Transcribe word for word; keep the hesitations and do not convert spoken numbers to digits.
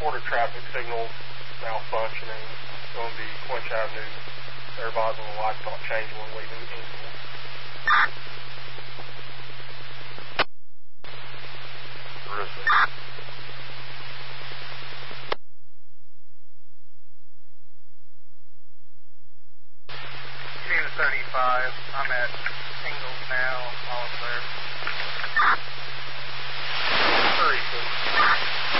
quarter traffic signals malfunctioning. It's going to be Quinch Avenue. Everybody's on the lights don't change when leaving Engle. Terrific. June thirty-five. I'm at Ingalls now. I'll